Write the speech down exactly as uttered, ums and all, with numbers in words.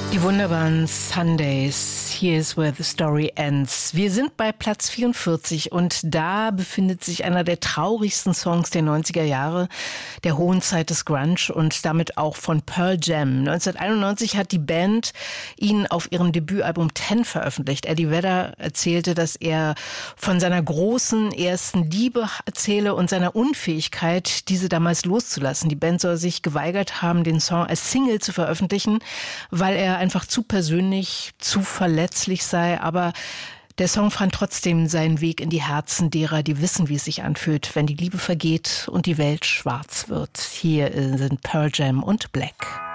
Die wunderbaren Sundays. Here's where the story ends. Wir sind bei Platz vierundvierzig und da befindet sich einer der traurigsten Songs der neunziger Jahre, der hohen Zeit des Grunge und damit auch von Pearl Jam. neunzehnhunderteinundneunzig hat die Band ihn auf ihrem Debütalbum Ten veröffentlicht. Eddie Vedder erzählte, dass er von seiner großen ersten Liebe erzähle und seiner Unfähigkeit, diese damals loszulassen. Die Band soll sich geweigert haben, den Song als Single zu veröffentlichen, weil er einfach zu persönlich, zu verletzlich sei, aber der Song fand trotzdem seinen Weg in die Herzen derer, die wissen, wie es sich anfühlt, wenn die Liebe vergeht und die Welt schwarz wird. Hier sind Pearl Jam und Black.